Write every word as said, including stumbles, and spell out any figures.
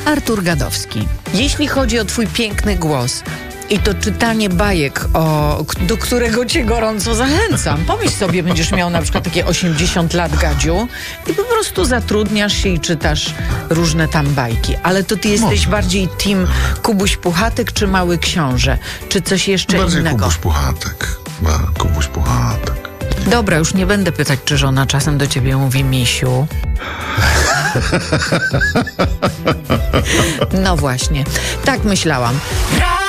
Artur Gadowski. Jeśli chodzi o twój piękny głos i to czytanie bajek, o, do którego cię gorąco zachęcam. Pomyśl sobie, będziesz miał na przykład takie osiemdziesiąt lat, Gadziu, i po prostu zatrudniasz się i czytasz różne tam bajki. Ale to ty jesteś Może. bardziej team Kubuś Puchatek czy Mały Książę? Czy coś jeszcze Bardziej innego? Kubuś Puchatek. Ma, Kubuś Puchatek. Dobra, już nie będę pytać, czy żona czasem do ciebie mówi misiu. No właśnie, tak myślałam.